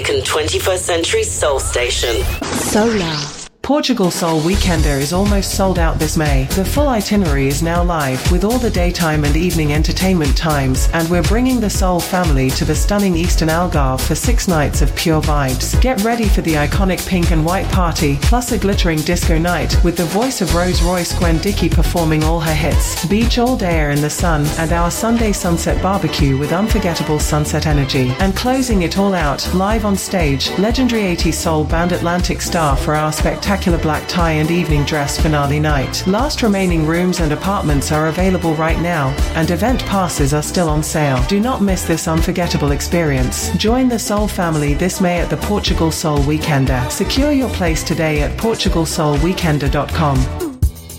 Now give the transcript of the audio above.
21st Century Soul Station. Solar. Portugal Soul Weekender is almost sold out this May. The full itinerary is now live, with all the daytime and evening entertainment times, and we're bringing the Soul family to the stunning Eastern Algarve for 6 nights of pure vibes. Get ready for the iconic pink and white party, plus a glittering disco night, with the voice of Rose Royce Gwen Dickey performing all her hits, beach all day in the sun, and our Sunday sunset barbecue with unforgettable sunset energy. And closing it all out, live on stage, legendary 80s soul band Atlantic Star for our spectacular black tie and evening dress finale night. Last remaining rooms and apartments are available right now, and event passes are still on sale. Do not miss this unforgettable experience. Join the Soul family this May at the Portugal Soul Weekender. Secure your place today at portugalsoulweekender.com.